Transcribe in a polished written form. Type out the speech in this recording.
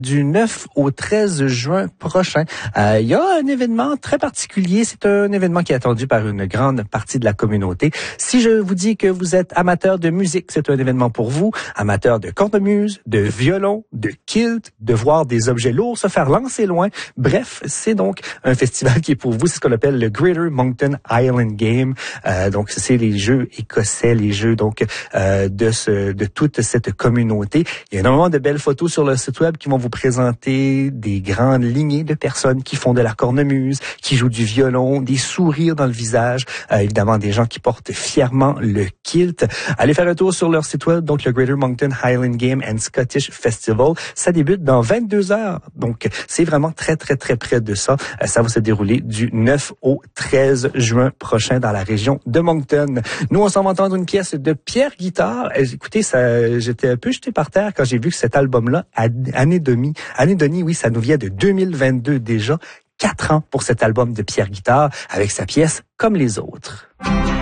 Du 9 au 13 juin prochain, il y a un événement très particulier. C'est un événement qui est attendu par une grande partie de la communauté. Si je vous dis que vous êtes amateur de musique, c'est un événement pour vous. Amateur de cornemuse, de violon, de kilt, de voir des objets lourds se faire lancer loin. Bref, c'est donc un festival qui est pour vous. C'est ce qu'on appelle le Greater Moncton Island Game. Donc, c'est les jeux écossais, les jeux donc de toute cette communauté. Il y a énormément de belles photos sur le site web qui vont vous présenter des grandes lignées de personnes qui font de la cornemuse, qui jouent du violon, des sourires dans le visage, évidemment des gens qui portent fièrement le kilt. Allez faire un tour sur leur site web, donc le Greater Moncton Highland Game and Scottish Festival. Ça débute dans 22 heures, donc c'est vraiment très près de ça. Ça va se dérouler du 9 au 13 juin prochain dans la région de Moncton. Nous, on s'en va entendre une pièce de Pierre Guitare. Écoutez, j'étais un peu jeté par terre quand j'ai vu que cet album-là, Anédonie, oui, ça nous vient de 2022 déjà. 4 ans pour cet album de Pierre Guitare avec sa pièce Comme les autres.